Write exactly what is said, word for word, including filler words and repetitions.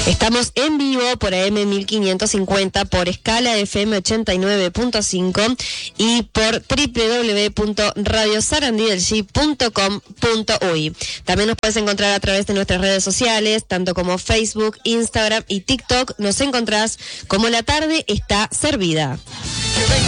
Estamos en vivo por A M mil quinientos cincuenta, por Escala F M ochenta y nueve punto cinco y por doble u doble u doble u punto radio sarandí del g punto com punto uy. También nos puedes encontrar a través de nuestras redes sociales, tanto como Facebook, Instagram y TikTok. Nos encontrás como La Tarde Está Servida.